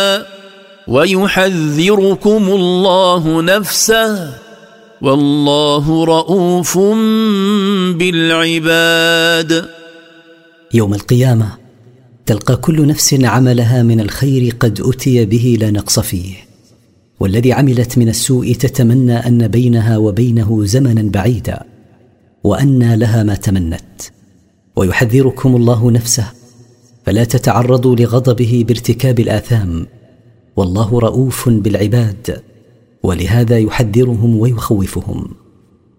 ويحذركم الله نفسه والله رؤوف بالعباد. يوم القيامة تلقى كل نفس عملها من الخير قد أتي به لا نقص فيه، والذي عملت من السوء تتمنى أن بينها وبينه زمنا بعيدا، وأنى لها ما تمنت. ويحذركم الله نفسه فلا تتعرضوا لغضبه بارتكاب الآثام، والله رؤوف بالعباد، ولهذا يحذرهم ويخوفهم.